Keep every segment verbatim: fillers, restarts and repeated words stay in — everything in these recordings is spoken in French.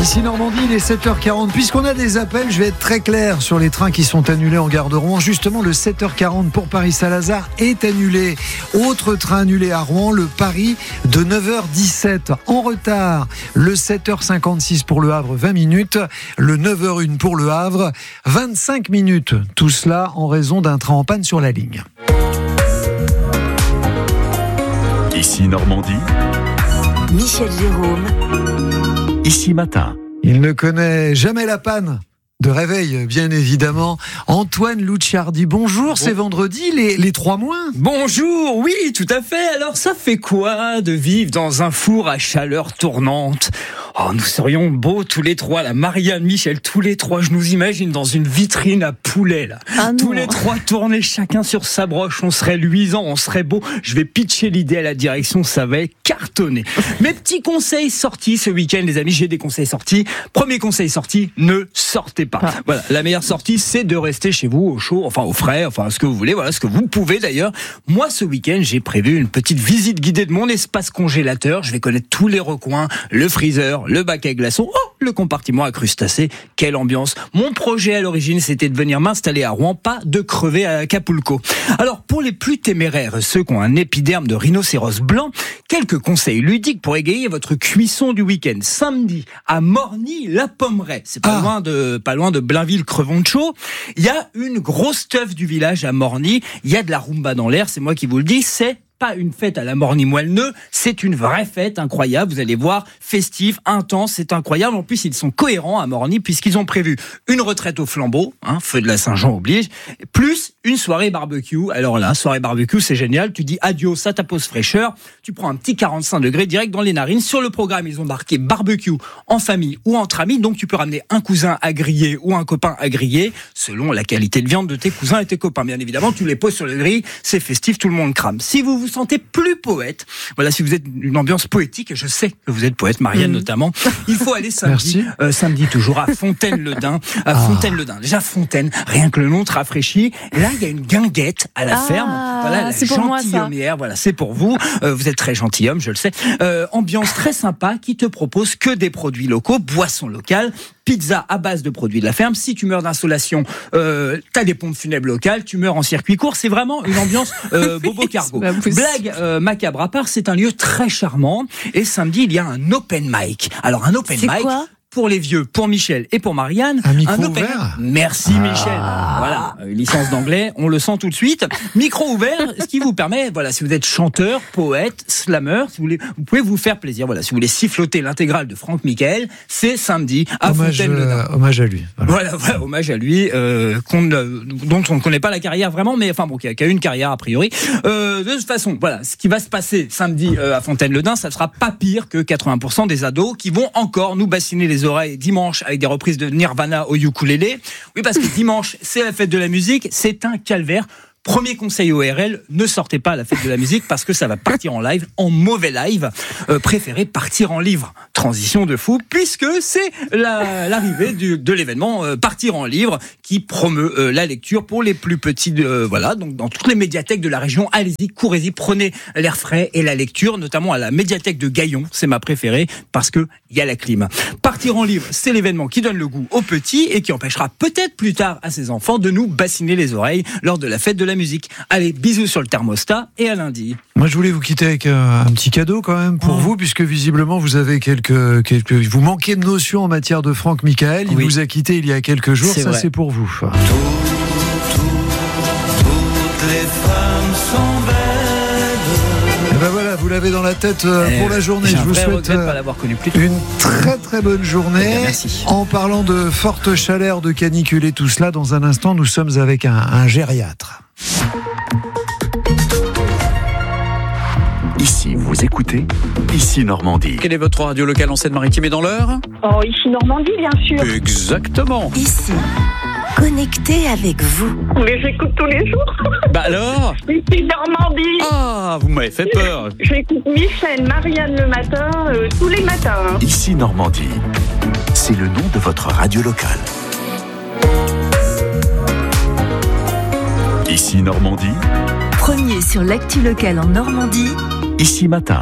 Ici Normandie, il est sept heures quarante. Puisqu'on a des appels, je vais être très clair sur les trains qui sont annulés en gare de Rouen. Justement, le sept heures quarante pour Paris-Saint-Lazare est annulé. Autre train annulé à Rouen, le Paris de neuf heures dix-sept. En retard, le sept heures cinquante-six pour Le Havre, vingt minutes. Le neuf heures un pour Le Havre, vingt-cinq minutes. Tout cela en raison d'un train en panne sur la ligne. Ici Normandie, Michel Jérôme. Ici Matin. Il ne connaît jamais la panne de réveil, bien évidemment. Antoine Lucciardi, bonjour, bon. C'est vendredi, les, les trois moins. Bonjour, oui, tout à fait. Alors, ça fait quoi de vivre dans un four à chaleur tournante ? Oh, nous serions beaux tous les trois, là. Marianne, Michel, tous les trois, je nous imagine dans une vitrine à poulet, là. Ah tous les trois tournés chacun sur sa broche, on serait luisant, on serait beau. Je vais pitcher l'idée à la direction, ça va être cartonné. Mes petits conseils sortis ce week-end, les amis, j'ai des conseils sortis. Premier conseil sorti, ne sortez pas. Ah. Voilà, la meilleure sortie, c'est de rester chez vous au chaud, enfin au frais, enfin ce que vous voulez, voilà, ce que vous pouvez d'ailleurs. Moi, ce week-end, j'ai prévu une petite visite guidée de mon espace congélateur. Je vais connaître tous les recoins, le freezer, le bac à glaçons, oh, le compartiment à crustacés. Quelle ambiance. Mon projet à l'origine, c'était de venir m'installer à Rouen, pas de crever à Acapulco. Alors, pour les plus téméraires, ceux qui ont un épiderme de rhinocéros blanc, quelques conseils ludiques pour égayer votre cuisson du week-end. Samedi, à Morny-la-Pommeraye. C'est pas ah. loin de, pas loin de Blainville-Crevoncho. Il y a une grosse teuf du village à Morny. Il y a de la rumba dans l'air, c'est moi qui vous le dis, c'est pas une fête à la Morny-Moelneux, c'est une vraie fête incroyable, vous allez voir, festive, intense, c'est incroyable. En plus, ils sont cohérents à Morny puisqu'ils ont prévu une retraite au flambeau, hein, feu de la Saint-Jean oblige, plus une soirée barbecue. Alors là, soirée barbecue, c'est génial, tu dis adios à ta pause fraîcheur, tu prends un petit quarante-cinq degrés direct dans les narines. Sur le programme, ils ont marqué barbecue en famille ou entre amis, donc tu peux ramener un cousin à griller ou un copain à griller, selon la qualité de viande de tes cousins et tes copains. Bien évidemment, tu les poses sur le grill, c'est festif, tout le monde crame. Si vous vous sentez plus poète, voilà, si vous êtes une ambiance poétique, et je sais que vous êtes poète, Marianne mmh. notamment, il faut aller samedi, euh, samedi toujours à Fontaine-le-Dain, à ah. Fontaine-le-Dain. Déjà Fontaine, rien que le nom te rafraîchit. Et là, il y a une guinguette à la ah, ferme. Voilà, la gentilhommière. Voilà, c'est pour vous. Euh, vous êtes très gentilhomme, je le sais. Euh, ambiance très sympa qui te propose que des produits locaux, boissons locales, pizza à base de produits de la ferme. Si tu meurs d'insolation, euh, t'as des pompes funèbres locales, tu meurs en circuit court. C'est vraiment une ambiance euh, bobo cargo. Blague euh, macabre à part, c'est un lieu très charmant. Et samedi, il y a un open mic. Alors un open c'est mic. Quoi pour les vieux, pour Michel et pour Marianne. Un micro un ouvert. Merci ah. Michel. Voilà, une licence d'anglais, on le sent tout de suite. Micro ouvert, ce qui vous permet, voilà, si vous êtes chanteur, poète, slameur, si vous voulez, vous pouvez vous faire plaisir. Voilà, si vous voulez siffloter l'intégrale de Franck Michael, c'est samedi à hommage, Fontaine-le-Dain. Euh, hommage à lui. Voilà, voilà, voilà hommage à lui, euh, qu'on, euh, dont on ne connaît pas la carrière vraiment, mais enfin bon, qui a, qui a une carrière a priori. Euh, de toute façon, voilà, ce qui va se passer samedi euh, à Fontaine-le-Dain, ça sera pas pire que quatre-vingts pour cent des ados qui vont encore nous bassiner les oreilles dimanche avec des reprises de Nirvana au ukulélé. Oui, parce que dimanche, c'est la fête de la musique, c'est un calvaire. Premier conseil O R L, ne sortez pas à la fête de la musique parce que ça va partir en live, en mauvais live. Euh, préférez partir en livre. Transition de fou, puisque c'est la, l'arrivée du, de l'événement euh, Partir en livre qui promeut euh, la lecture pour les plus petits. Euh, voilà, donc dans toutes les médiathèques de la région, allez-y, courez-y, prenez l'air frais et la lecture, notamment à la médiathèque de Gaillon, c'est ma préférée parce que il y a la clim. Partir en livre, c'est l'événement qui donne le goût aux petits et qui empêchera peut-être plus tard à ses enfants de nous bassiner les oreilles lors de la fête de la musique. Allez, bisous sur le thermostat et à lundi. Moi, je voulais vous quitter avec un, un petit cadeau quand même pour oh. vous, puisque visiblement vous avez quelques, quelques, vous manquez de notions en matière de Franck Michael. Il oui. vous a quitté il y a quelques jours. C'est ça, vrai. C'est pour vous. Tout, tout, toutes les femmes sont belles. Et ben voilà, vous l'avez dans la tête euh, pour la journée. Je vous souhaite euh, pas l'avoir connu plus tôt. Une très très bonne journée. Bien, merci. En parlant de forte chaleur, de canicule et tout cela, dans un instant, nous sommes avec un, un gériatre. Ici, vous écoutez Ici Normandie. Quelle est votre radio locale en Seine-Maritime et dans l'Eure ? Oh, ici Normandie, bien sûr. Exactement. Ici, connecté avec vous. Mais j'écoute tous les jours. Bah alors ? Ici Normandie. Ah, vous m'avez fait peur. J'écoute Michel, Marianne le matin, euh, tous les matins. Ici Normandie, c'est le nom de votre radio locale. Ici Normandie. Premier sur l'actu locale en Normandie. Ici Matin.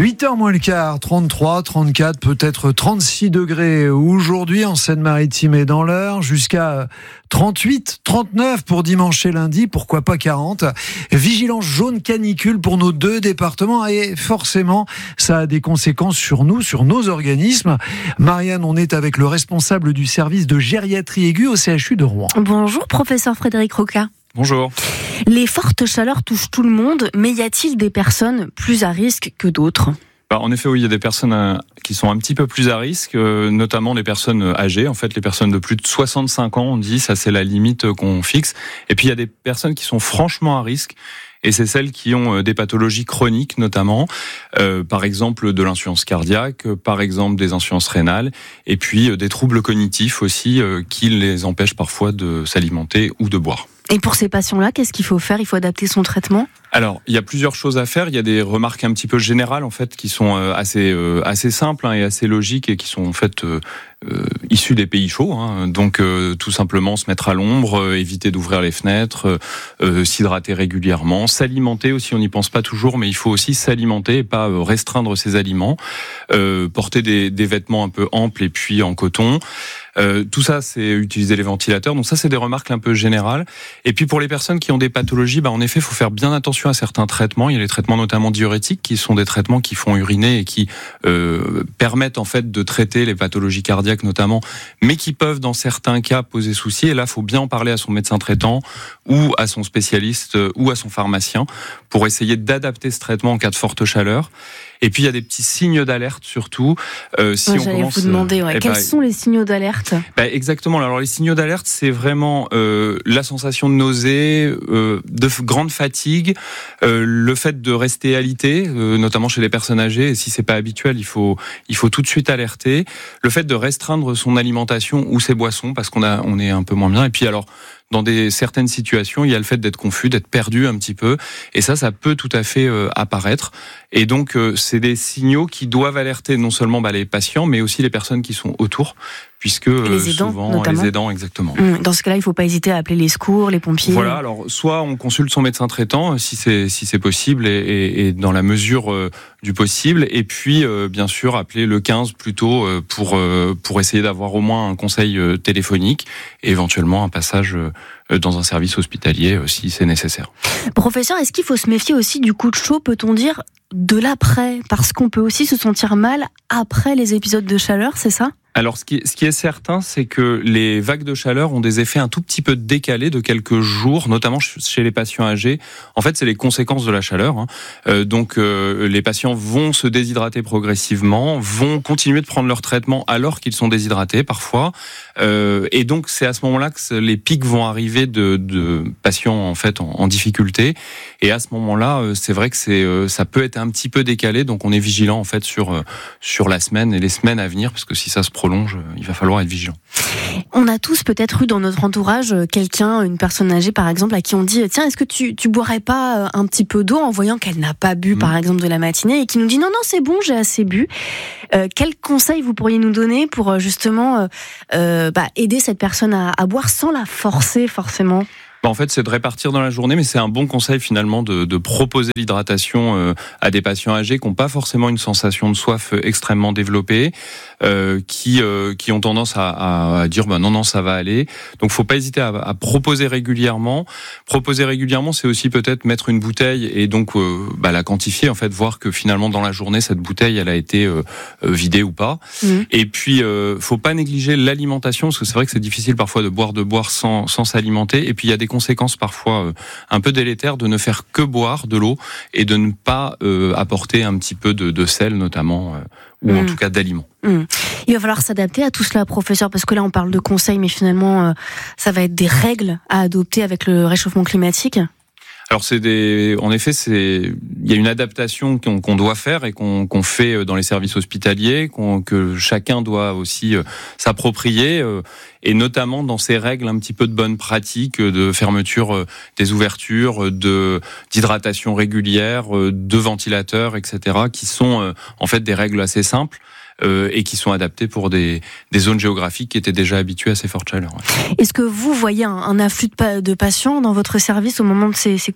huit heures moins le quart, trente-trois, trente-quatre, peut-être trente-six degrés aujourd'hui en Seine-Maritime et dans l'Eure, jusqu'à trente-huit, trente-neuf pour dimanche et lundi, pourquoi pas quarante. Vigilance jaune canicule pour nos deux départements et forcément, ça a des conséquences sur nous, sur nos organismes. Marianne, on est avec le responsable du service de gériatrie aiguë au C H U de Rouen. Bonjour, professeur Frédéric Roca. Bonjour. Les fortes chaleurs touchent tout le monde, mais y a-t-il des personnes plus à risque que d'autres ? Bah, en effet, oui, il y a des personnes euh, qui sont un petit peu plus à risque, euh, notamment les personnes âgées. En fait, les personnes de plus de soixante-cinq ans, on dit, ça c'est la limite qu'on fixe. Et puis il y a des personnes qui sont franchement à risque. Et c'est celles qui ont des pathologies chroniques notamment, euh, par exemple de l'insuffisance cardiaque, par exemple des insuffisances rénales, et puis euh, des troubles cognitifs aussi euh, qui les empêchent parfois de s'alimenter ou de boire. Et pour ces patients-là, qu'est-ce qu'il faut faire ? Il faut adapter son traitement ? Alors, il y a plusieurs choses à faire. Il y a des remarques un petit peu générales en fait qui sont euh, assez euh, assez simples hein, et assez logiques et qui sont en fait euh, euh, issues des pays chauds. Hein. Donc, euh, tout simplement se mettre à l'ombre, euh, éviter d'ouvrir les fenêtres, euh, s'hydrater régulièrement, s'alimenter aussi. On n'y pense pas toujours, mais il faut aussi s'alimenter et pas euh, restreindre ses aliments. Euh, porter des, des vêtements un peu amples et puis en coton. Euh, tout ça, c'est utiliser les ventilateurs. Donc ça, c'est des remarques un peu générales. Et puis pour les personnes qui ont des pathologies, bah en effet, il faut faire bien attention à certains traitements. Il y a les traitements notamment diurétiques, qui sont des traitements qui font uriner et qui euh, permettent en fait de traiter les pathologies cardiaques notamment, mais qui peuvent dans certains cas poser souci. Et là, il faut bien en parler à son médecin traitant ou à son spécialiste ou à son pharmacien pour essayer d'adapter ce traitement en cas de forte chaleur. Et puis il y a des petits signes d'alerte surtout. Euh, si ouais, on j'allais commence, vous demander, ouais. eh quels ben, sont les signaux d'alerte ? bah Exactement. Alors les signaux d'alerte, c'est vraiment euh, la sensation de nausée, euh, de f- grande fatigue, euh, le fait de rester alité, euh, notamment chez les personnes âgées. Et si c'est pas habituel, il faut il faut tout de suite alerter. Le fait de restreindre son alimentation ou ses boissons parce qu'on a on est un peu moins bien. Et puis alors. Dans des certaines situations, il y a le fait d'être confus, d'être perdu un petit peu, et ça, ça peut tout à fait euh, apparaître. Et donc, euh, c'est des signaux qui doivent alerter non seulement bah, les patients, mais aussi les personnes qui sont autour, puisque euh, les aidants, souvent notamment. les aidants, exactement. Dans ce cas-là, il ne faut pas hésiter à appeler les secours, les pompiers. Voilà. Alors, soit on consulte son médecin traitant, si c'est si c'est possible et, et, et dans la mesure euh, du possible, et puis euh, bien sûr appeler le quinze plutôt euh, pour euh, pour essayer d'avoir au moins un conseil euh, téléphonique et éventuellement un passage euh, dans un service hospitalier euh, si c'est nécessaire. Professeur, est-ce qu'il faut se méfier aussi du coup de chaud, peut-on dire, de l'après ? Parce qu'on peut aussi se sentir mal après les épisodes de chaleur, c'est ça ? Alors, ce qui, ce qui est certain, c'est que les vagues de chaleur ont des effets un tout petit peu décalés de quelques jours, notamment chez les patients âgés. En fait, c'est les conséquences de la chaleur. Hein. Euh, donc, euh, les patients vont se déshydrater progressivement, vont continuer de prendre leur traitement alors qu'ils sont déshydratés parfois. Euh, et donc, c'est à ce moment-là que les pics vont arriver de, de patients en fait en, en difficulté. Et à ce moment-là, c'est vrai que c'est, ça peut être un petit peu décalé. Donc, on est vigilant en fait sur sur la semaine et les semaines à venir, parce que si ça se prolonge, il va falloir être vigilant. On a tous peut-être eu dans notre entourage quelqu'un, une personne âgée par exemple, à qui on dit tiens, est-ce que tu, tu boirais pas un petit peu d'eau en voyant qu'elle n'a pas bu mmh. par exemple de la matinée et qui nous dit non, non, c'est bon, j'ai assez bu. Euh, quels conseils vous pourriez nous donner pour justement euh, bah, aider cette personne à, à boire sans la forcer forcément ? En fait, c'est de répartir dans la journée, mais c'est un bon conseil finalement de, de proposer l'hydratation euh, à des patients âgés qui n'ont pas forcément une sensation de soif extrêmement développée, euh, qui euh, qui ont tendance à, à, à dire bah non non ça va aller. Donc, faut pas hésiter à, à proposer régulièrement. Proposer régulièrement, c'est aussi peut-être mettre une bouteille et donc euh, bah, la quantifier en fait, voir que finalement dans la journée cette bouteille elle a été euh, vidée ou pas. Mmh. Et puis, euh, faut pas négliger l'alimentation parce que c'est vrai que c'est difficile parfois de boire de boire sans sans s'alimenter. Et puis il y a des conséquences parfois euh, un peu délétères de ne faire que boire de l'eau et de ne pas euh, apporter un petit peu de, de sel notamment euh, ou mmh. en tout cas d'aliments. Mmh. Il va falloir s'adapter à tout cela, professeur, parce que là on parle de conseils, mais finalement euh, ça va être des règles à adopter avec le réchauffement climatique. Alors c'est des, en effet, c'est, il y a une adaptation qu'on, qu'on doit faire et qu'on, qu'on fait dans les services hospitaliers, qu'on, que chacun doit aussi euh, s'approprier, euh, et notamment dans ces règles un petit peu de bonne pratique, de fermeture euh, des ouvertures, de d'hydratation régulière, euh, de ventilateurs, et cetera, qui sont euh, en fait des règles assez simples. Euh, et qui sont adaptés pour des, des zones géographiques qui étaient déjà habituées à ces fortes chaleurs. Ouais. Est-ce que vous voyez un, un afflux de, pa- de patients dans votre service au moment de ces, ces coups de chaud ?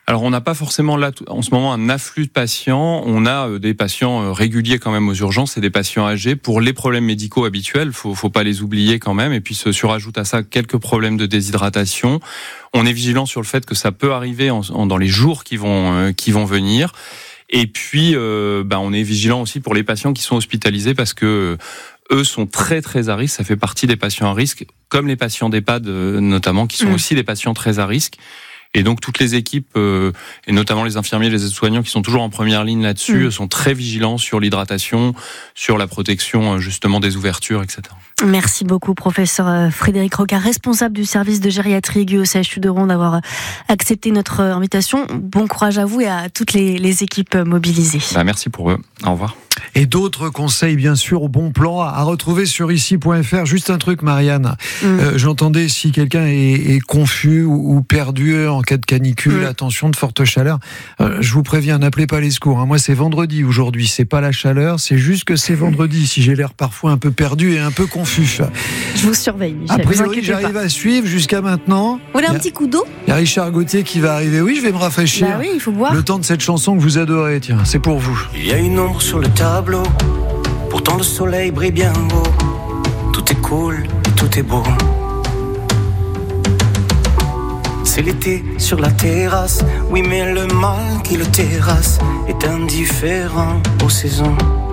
Alors on n'a pas forcément là en ce moment un afflux de patients, on a des patients réguliers quand même aux urgences et des patients âgés pour les problèmes médicaux habituels, faut faut pas les oublier quand même, et puis se surajoute à ça quelques problèmes de déshydratation. On est vigilant sur le fait que ça peut arriver en, en, dans les jours qui vont euh, qui vont venir. Et puis euh, bah, on est vigilant aussi pour les patients qui sont hospitalisés parce que eux sont très très à risque, ça fait partie des patients à risque, comme les patients d'EHPAD euh, notamment, qui sont mmh. aussi des patients très à risque. Et donc toutes les équipes, euh, et notamment les infirmiers, les aides-soignants qui sont toujours en première ligne là-dessus, mmh. sont très vigilants sur l'hydratation, sur la protection justement des ouvertures, et cetera. Merci beaucoup, professeur Frédéric Rocard, responsable du service de gériatrie aiguë au C H U de Rouen, d'avoir accepté notre invitation. Bon courage à vous et à toutes les, les équipes mobilisées. Bah, merci pour eux. Au revoir. Et d'autres conseils, bien sûr, au bon plan à retrouver sur ici point f r. Juste un truc, Marianne. Mmh. Euh, j'entendais si quelqu'un est, est confus ou, ou perdu en cas de canicule, mmh. attention, de forte chaleur. Euh, je vous préviens, n'appelez pas les secours. Hein. Moi, c'est vendredi aujourd'hui. C'est pas la chaleur, c'est juste que c'est vendredi. Si j'ai l'air parfois un peu perdu et un peu confus. Je vous surveille, Michel. A priori, j'arrive pas. à suivre jusqu'à maintenant. Vous voulez un petit coup d'eau ? Il y a Richard Gauthier qui va arriver. Oui, je vais me rafraîchir. Bah oui, il faut boire. Le temps de cette chanson que vous adorez. Tiens, c'est pour vous. Il y a une ombre sur le tableau. Pourtant le soleil brille bien haut. Tout est cool, tout est beau. C'est l'été sur la terrasse. Oui mais le mal qui le terrasse est indifférent aux saisons.